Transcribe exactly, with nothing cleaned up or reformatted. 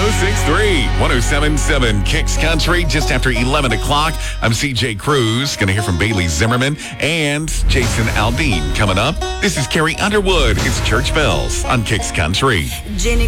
six three, one oh seven point seven Kicks Country, just after eleven o'clock. I'm C J Cruz. Going to hear from Bailey Zimmerman and Jason Aldean coming up. This is Carrie Underwood. It's Church Bells on Kicks Country. Jenny